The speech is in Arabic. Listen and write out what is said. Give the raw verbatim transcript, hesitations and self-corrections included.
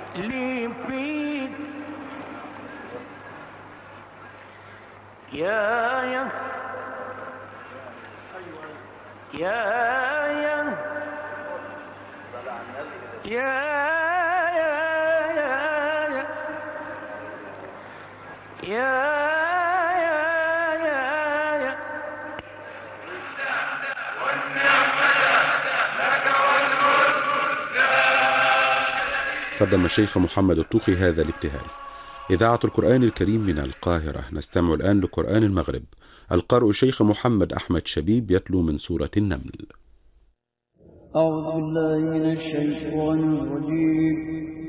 لي فيك يا يا يا يا يا يا قدم الشيخ محمد الطوخي هذا الابتهال. إذاعة القرآن الكريم من القاهرة. نستمع الآن لقرآن المغرب. القارئ الشيخ محمد أحمد شبيب يتلو من سورة النمل. أعوذ بالله من الشيطان الرجيم.